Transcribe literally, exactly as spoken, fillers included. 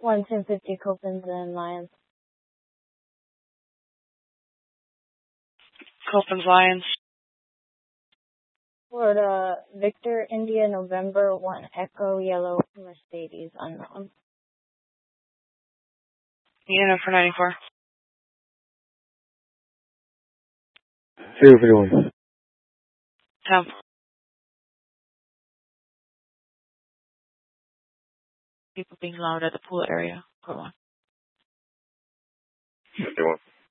one ten fifty Copens and Lions. Copens Lions. Florida, Victor, India, November, one Echo, Yellow, Mercedes, unknown. Unit for ninety-four. zero fifty-one. Temp. People being loud at the pool area. Hold on. fifty-one.